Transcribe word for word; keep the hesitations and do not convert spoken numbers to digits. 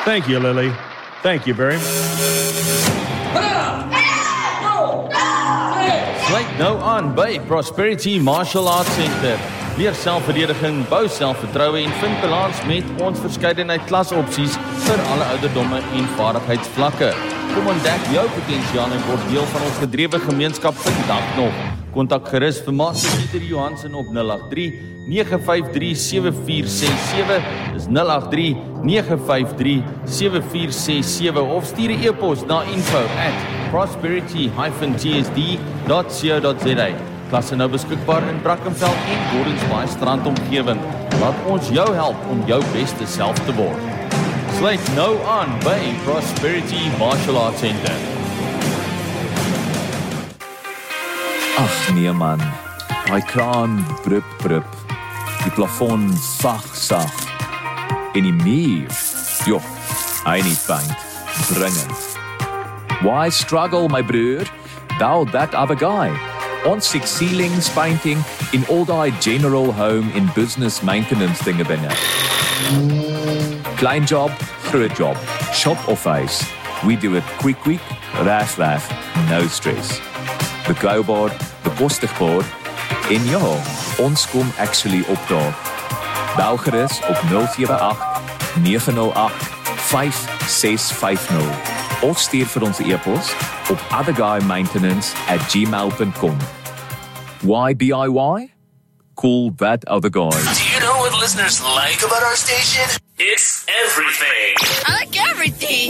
Thank you, Lily. Thank you very much. Sluit nou aan by Prosperity Martial Arts Center. Leer selfverdediging, bou selfvertroue en vind balans met ons verskeidenheid klasopsies vir alle ouderdomme en vaardigheidsvlakke. Kom ontdek jou potensiaal en word deel van ons gedrewe gemeenskap vandag nog. Kontak gerus vir Master Pieter Johansen op nul agt drie, nege vyf drie, sewe vier ses sewe, dis nul agt drie, nege vyf drie, sewe vier ses sewe of stuur 'n e-pos na info at prosperity dash g s d dot co dot z a. Klasse nou beskikbaar in Brackenfell en Gordons Bay strand omgewing. Laat ons jou help om jou beste self te word. Sluit nou aan by Prosperity Martial Arts Center. Ag nee man, die kraan brup brup, die plafon sag sag, en die muur, joh, hy nie paint, dringend. Why struggle my broer, thou that other guy? Ons six ceilings painting in all die general home in business maintenance dinge binne. Klein job, groot job, shop of face. We do it quick quick, raf raf, no stress. Betrouwbaar, bekostigbaar en ja, ons kom actually opdaag. Bel gerus op nul sewe agt, nege nul agt, vyf ses vyf nul of stuur vir ons e-pos op otherguymaintenance at gmail dot com. Why B I Y? Cool that other guy. Do you know what listeners like about our station? It's everything. I like everything.